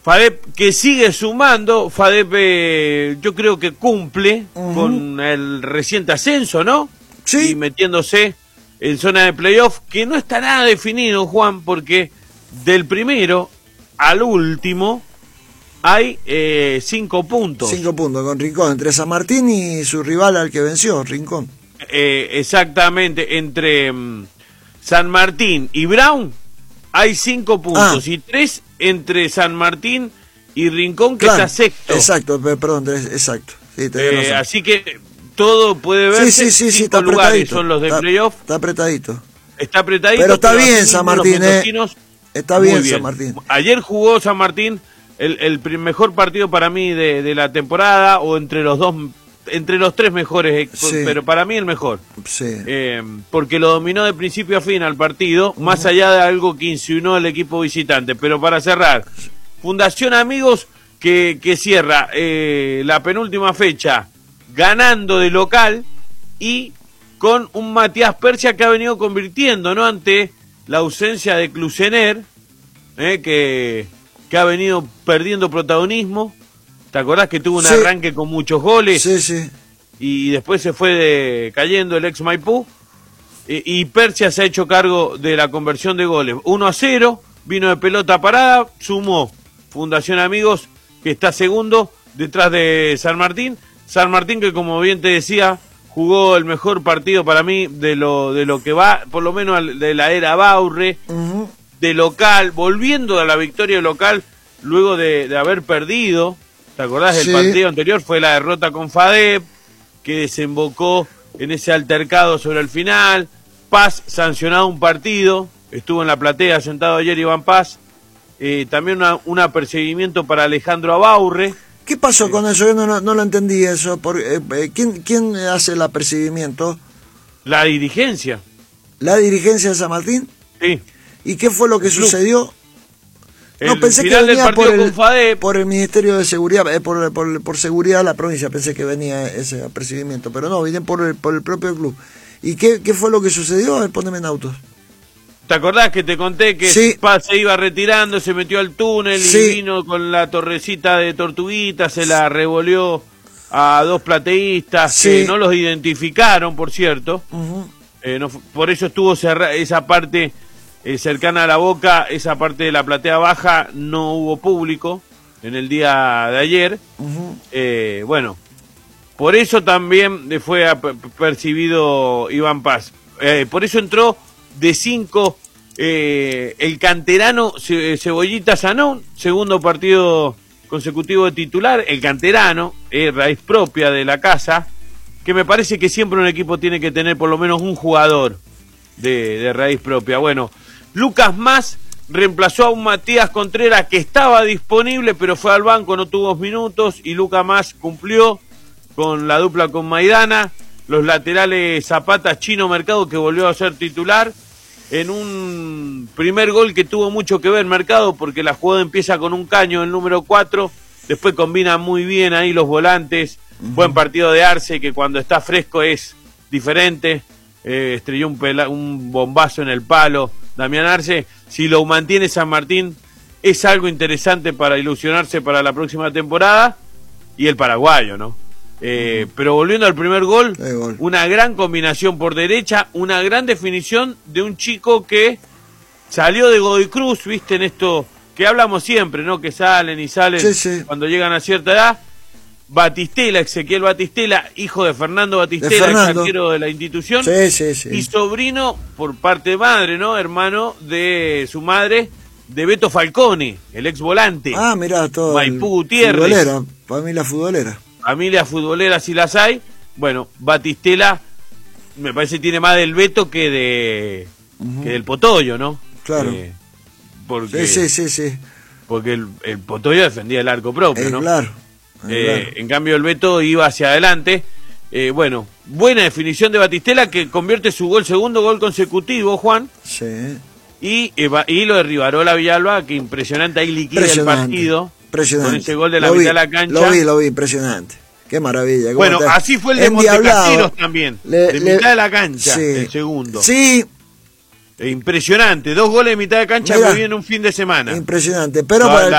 FADEP que sigue sumando, FADEP yo creo que cumple con el reciente ascenso, ¿no? Sí. Y metiéndose en zona de playoff, que no está nada definido, Juan, porque del primero al último hay 5 puntos. 5 puntos con Rincón, entre San Martín y su rival al que venció, Rincón. Exactamente, entre San Martín y Brown hay 5 puntos y 3 entre San Martín y Rincón, que claro, está sexto. Exacto, perdón, exacto. Sí, así que todo puede verse. Sí, 5 está lugares son los de playoff. Está apretadito. Está apretadito. Pero está bien San Martín, Está bien San Martín. Ayer jugó San Martín el mejor partido para mí de la temporada, o entre los 3 mejores, pero para mí el mejor. Sí. Porque lo dominó de principio a fin al partido, más allá de algo que insinuó el equipo visitante. Pero para cerrar, Fundación Amigos que cierra la penúltima fecha ganando de local y con un Matías Persia que ha venido convirtiendo, ¿no? Ante la ausencia de Clusener, que ha venido perdiendo protagonismo. ¿Te acordás que tuvo un arranque con muchos goles? Sí. Y después se fue cayendo el ex Maipú. Y Persia se ha hecho cargo de la conversión de goles. 1-0, vino de pelota parada, sumó Fundación Amigos, que está segundo detrás de San Martín. San Martín, que como bien te decía, jugó el mejor partido para mí de lo que va, por lo menos de la era Baurre, de local, volviendo a la victoria local luego de haber perdido. ¿Te acordás del partido anterior? Fue la derrota con FADEP, que desembocó en ese altercado sobre el final. Paz sancionado un partido, estuvo en la platea sentado ayer Iván Paz. También un apercibimiento para Alejandro Abaurre. ¿Qué pasó con eso? Yo no lo entendí eso. ¿Quién hace el apercibimiento? La dirigencia. ¿La dirigencia de San Martín? Sí. ¿Y qué fue lo que sucedió? No, pensé que venía por el Ministerio de Seguridad, por seguridad de la provincia, pensé que venía ese apercibimiento, pero no, viene por el propio club. ¿Y qué fue lo que sucedió? A ver, poneme en autos. ¿Te acordás que te conté que Paz se iba retirando, se metió al túnel y vino con la torrecita de Tortuguita, se la revolvió a 2 plateístas que no los identificaron, por cierto? Por eso estuvo esa parte cercana a la boca, esa parte de la platea baja, no hubo público en el día de ayer. Bueno, por eso también fue percibido Iván Paz. Por eso entró de 5 el canterano Cebollita Zanón, segundo partido consecutivo de titular. El canterano, raíz propia de la casa, que me parece que siempre un equipo tiene que tener por lo menos un jugador de raíz propia. Bueno, Lucas Más reemplazó a un Matías Contreras que estaba disponible, pero fue al banco, no tuvo minutos, y Lucas Más cumplió con la dupla con Maidana. Los laterales Zapata, Chino, Mercado, que volvió a ser titular en un primer gol que tuvo mucho que ver Mercado, porque la jugada empieza con un caño, el número 4, después combina muy bien ahí los volantes. Buen partido de Arce, que cuando está fresco es diferente. Estrelló un bombazo en el palo Damián Arce. Si lo mantiene San Martín, es algo interesante para ilusionarse para la próxima temporada. Y el paraguayo, ¿no? Pero volviendo al primer gol, una gran combinación por derecha, una gran definición de un chico que salió de Godoy Cruz, viste, en esto que hablamos siempre, ¿no? Que salen y salen cuando llegan a cierta edad. Batistela, Ezequiel Batistela, hijo de Fernando Batistela, el arquero de la institución, y sobrino por parte de madre, ¿no? Hermano de su madre, de Beto Falcone, el ex volante. Ah, mirá, todo. Maipú Gutiérrez. Familia futbolera, si las hay. Bueno, Batistela me parece que tiene más del Beto que del Potoyo, ¿no? Claro. Porque, sí. Porque el Potoyo defendía el arco propio, ¿no? Claro. En cambio el Beto iba hacia adelante. Bueno, buena definición de Batistela, que convierte su segundo gol consecutivo, Juan. Sí. Y lo de Rivarola Villalba, que impresionante, ahí liquida el partido. Impresionante. Con ese gol de la mitad de la cancha. Lo vi, impresionante. Qué maravilla. Bueno, así fue el de Montecaseros también. De mitad de la cancha, el segundo. Sí. Impresionante, 2 goles de mitad de cancha que viene un fin de semana. Impresionante, pero